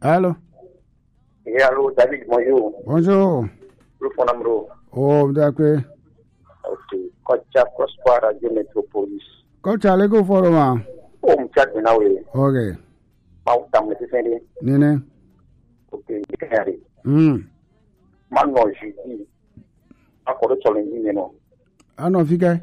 Allô? Et allô, David, bonjour. Bonjour. Le Fonamro. Oh, d'accord. Ok. Kocha Prosper Radio Metropolis. Kocha, allez go for one. Oh, m'chat menawe. Okay. Mau tam ne sende. Nene. Ok, ikari. Mano jeudi. Akoro challenge ni no. Ah non, fika.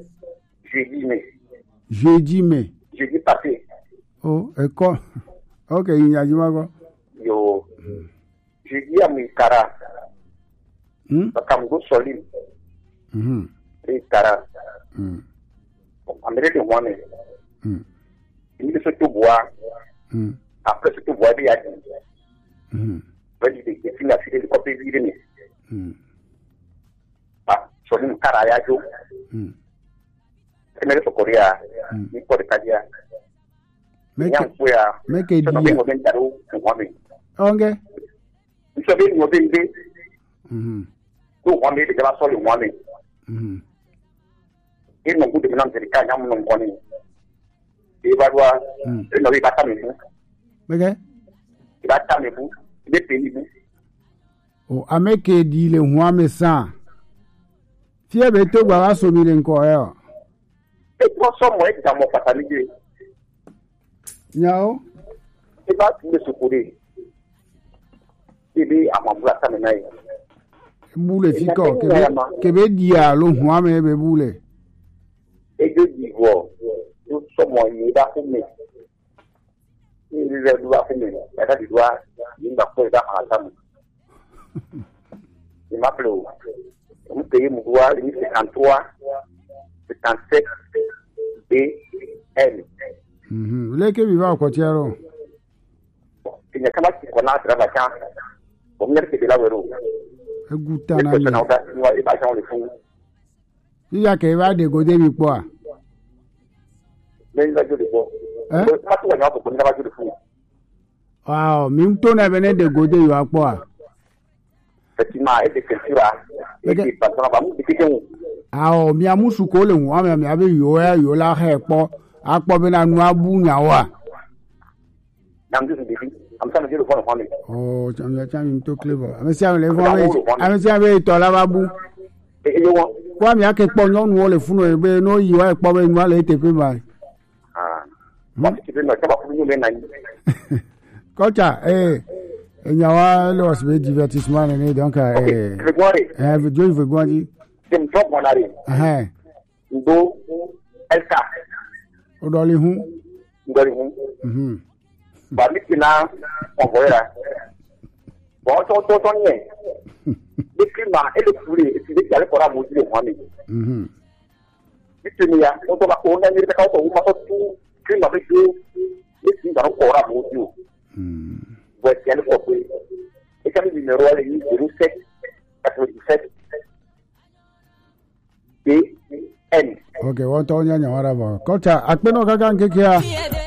Jeudi mais. Jeudi passé. Oh, école. Ok, il y a du mago. Yo. Jeudi a mi kara. Bakam go solim. Et kara. Amérique one. Il se tout bois. Après ce tout bois il y a dit. Vedi de fina fide de copie vide ni. Ah, solim kara ya jo. Emere sokoria. Ni ko de kadia. Make it okay. So be no be be. Do one day the last one one. In no good man the ka nyam no ngoni. E ba wa e no be ba ta me bu. Mege? Ba ta me bu. Be pe ni bu. O ameke di le huwa me san. Fie be to gba wa so mi le nko e o. E ko so mo e da mo patani je. Nyao? E ba tu le sukuri. Ibi amambula kame nayi. Boule fiko kebe dia lo huwa me be boule. Ejo diwo. Tu somo yi da fumi. Ni le duwa fumi. Eta diwa yinda ko da hatamu. Ni maplo. On paye mouwa ni 53 57 BN. Leke viva kwa tiaro. Kinya kama kona trava cha. Bomner ke bila wero. Eguta na ni. Wa e ba jan le fun. Iya ke va de gode bi po a. Men la jode po. Ma tu wa na ko ni ba jode fun. Wow, mi to na bene de gode yo apo a. Effectivement, et de culture. Et de patron ba mu dikete. Ah o mi amusu ko le hu ami abi yo la he po. Akpo be na nu abu nya wa. Nam du bibi. Am sa me jode fun fun. Oh, cham to clever. Am si am le fun. Am si am be to la babu. E yo won. Kwa mi ake po nyon wo le funu e be no yi wa po be nu ale te pe ba. Ah. Mo ti be no ta ba funu me na ni. Kocha nyawa le was be divertissement ni donc video vegondi. Dem top monari. Ndo elka. Odoli hu. Ba mi kina onvoyera. Bon to nye. Le climat et le poulet et puis aller pour la moitié de moi. Bitenia, on doit pas on a mis ka ko ma tout climat avec tout. Le climat pour la moitié. Ouais, c'est le problème. Et comme le numéro est 07 97 BN. Okay, won to nya nya wara ba. Kocha akpeno gaga nkekia.